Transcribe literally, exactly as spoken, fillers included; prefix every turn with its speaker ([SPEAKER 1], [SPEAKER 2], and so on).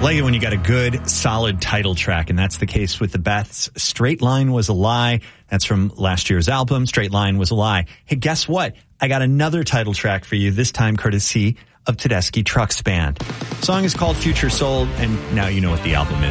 [SPEAKER 1] Like it when you got a good, solid title track, and that's the case with the Beths. Straight Line Was a Lie. That's from last year's album, Straight Line Was a Lie. Hey, guess what? I got another title track for you, this time courtesy of Tedeschi Trucks Band. The song is called Future Soul, and now you know what the album is.